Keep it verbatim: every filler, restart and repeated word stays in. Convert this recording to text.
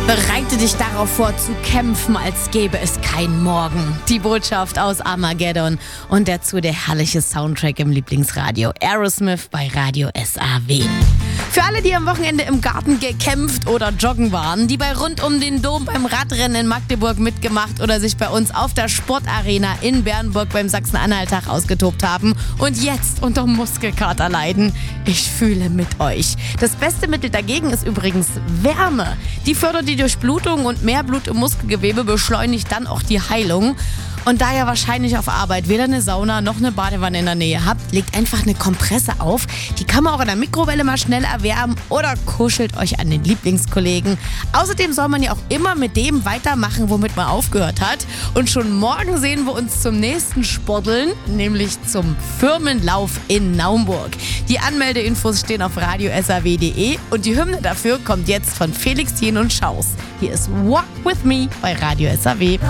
Bereite dich darauf vor, zu kämpfen, als gäbe es keinen Morgen. Die Botschaft aus Armageddon und dazu der herrliche Soundtrack im Lieblingsradio. Aerosmith bei Radio S A W. Für alle, die am Wochenende im Garten gekämpft oder joggen waren, die bei Rund um den Dom beim Radrennen in Magdeburg mitgemacht oder sich bei uns auf der Sportarena in Bernburg beim Sachsen-Anhalt-Tag ausgetobt haben und jetzt unter Muskelkater leiden, ich fühle mit euch. Das beste Mittel dagegen ist übrigens Wärme. Die fördert die Durchblutung und mehr Blut im Muskelgewebe beschleunigt dann auch die Heilung. Und da ihr wahrscheinlich auf Arbeit weder eine Sauna noch eine Badewanne in der Nähe habt, legt einfach eine Kompresse auf. Die kann man auch in der Mikrowelle mal schnell erwärmen oder kuschelt euch an den Lieblingskollegen. Außerdem soll man ja auch immer mit dem weitermachen, womit man aufgehört hat. Und schon morgen sehen wir uns zum nächsten Sporteln, nämlich zum Firmenlauf in Naumburg. Die Anmeldeinfos stehen auf radio s a w punkt de und die Hymne dafür kommt jetzt von Felix Jen und Schaus. Hier ist Walk With Me bei Radio S A W.